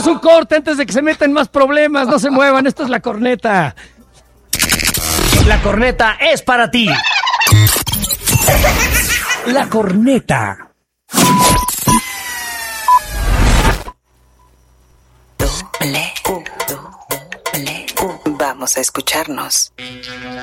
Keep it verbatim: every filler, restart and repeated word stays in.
Vamos a un corte antes de que se metan más problemas. No se muevan, esto es La Corneta. La Corneta es para ti. La Corneta. Doble, doble, vamos a escucharnos.